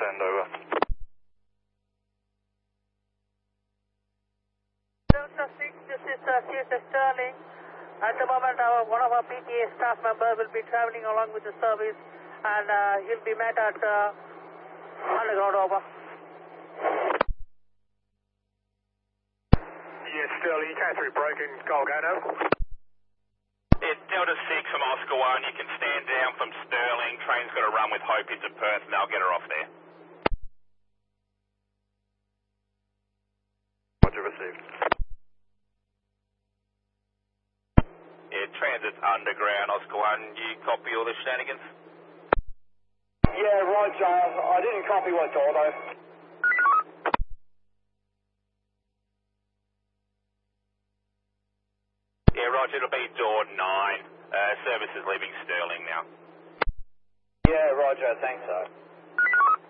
send over. Delta 6, this is CSS Sterling. At the moment, one of our PTA staff members will be traveling along with the service, and he'll be met at underground. Over. Yes, Sterling, you came through broken Golgano. It's Delta 6 from Oscar 1. You can stand down from Sterling. Train's got to run with Hope into Perth, and they'll get her off there. Roger, received. Yeah, Transit's underground, Oscar 1. You copy all the shenanigans? Yeah, Roger. I didn't copy what's all though. Yeah, Roger, it'll be door 9. Service is leaving Sterling now. Yeah, Roger, thanks so.